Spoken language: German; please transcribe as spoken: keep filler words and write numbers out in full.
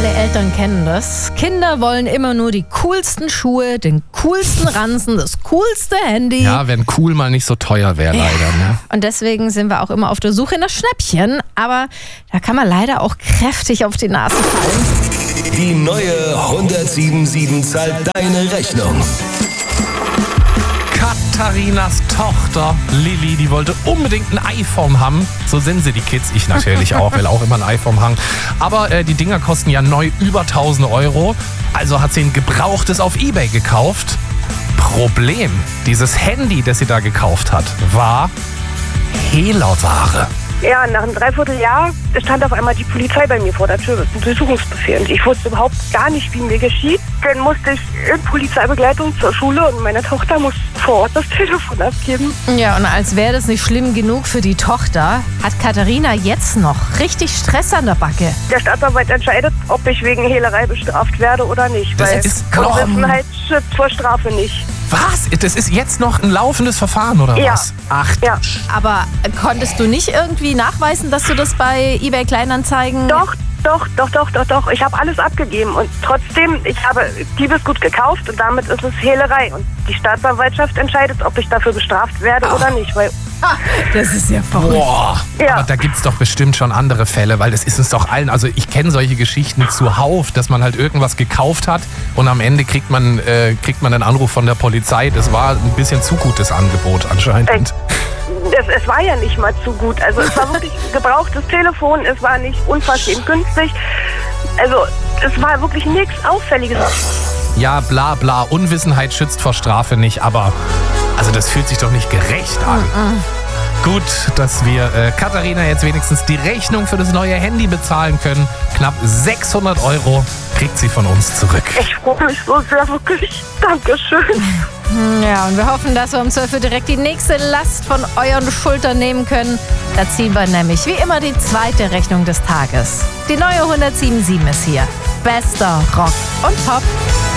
Alle Eltern kennen das. Kinder wollen immer nur die coolsten Schuhe, den coolsten Ranzen, das coolste Handy. Ja, wenn cool mal nicht so teuer wäre, leider. Ne? Und deswegen sind wir auch immer auf der Suche nach Schnäppchen. Aber da kann man leider auch kräftig auf die Nase fallen. Die neue hundertsieben sieben zahlt deine Rechnung. Katharinas Tochter Lilly, die wollte unbedingt ein iPhone haben. So sind sie, die Kids. Ich natürlich auch, will auch immer ein iPhone haben. Aber äh, die Dinger kosten ja neu über tausend Euro. Also hat sie ein gebrauchtes auf eBay gekauft. Problem, dieses Handy, das sie da gekauft hat, war Hehlerware. Ja, nach einem Dreivierteljahr stand auf einmal die Polizei bei mir vor der Tür mit einem Durchsuchungsbefehl. Und ich wusste überhaupt gar nicht, wie mir geschieht. Dann musste ich in Polizeibegleitung zur Schule und meine Tochter musste vor Ort das Telefon abgeben. Ja, und als wäre das nicht schlimm genug für die Tochter, hat Katharina jetzt noch richtig Stress an der Backe. Der Staatsanwalt entscheidet, ob ich wegen Hehlerei bestraft werde oder nicht. Das weil ist noch- Unwissenheit schützt vor Strafe nicht. Was? Das ist jetzt noch ein laufendes Verfahren, oder Ja. was? Ach, Ja. Aber konntest du nicht irgendwie nachweisen, dass du das bei eBay Kleinanzeigen... Doch, doch, doch, doch, doch, doch. Ich habe alles abgegeben und trotzdem, ich habe Diebesgut gekauft und damit ist es Hehlerei. Und die Staatsanwaltschaft entscheidet, ob ich dafür bestraft werde oder nicht. Weil, Das ist ja verrückt. Boah, Ja. aber da gibt's doch bestimmt schon andere Fälle, weil das ist uns doch allen, also ich kenne solche Geschichten zuhauf, dass man halt irgendwas gekauft hat und am Ende kriegt man, äh, kriegt man einen Anruf von der Polizei. Das war ein bisschen zu gutes Angebot anscheinend. Ey. es, es war ja nicht mal zu gut. Also es war wirklich ein gebrauchtes Telefon, es war nicht unverschämt günstig. Also es war wirklich nichts Auffälliges. Ja, bla bla, Unwissenheit schützt vor Strafe nicht, aber also das fühlt sich doch nicht gerecht an. Gut, dass wir äh, Katharina jetzt wenigstens die Rechnung für das neue Handy bezahlen können. Knapp sechshundert Euro kriegt sie von uns zurück. Ich freue mich so sehr, wirklich. Dankeschön. Ja, und wir hoffen, dass wir um zwölf Uhr direkt die nächste Last von euren Schultern nehmen können. Da ziehen wir nämlich wie immer die zweite Rechnung des Tages. Die neue hundertsieben Komma sieben ist hier. Bester Rock und Pop.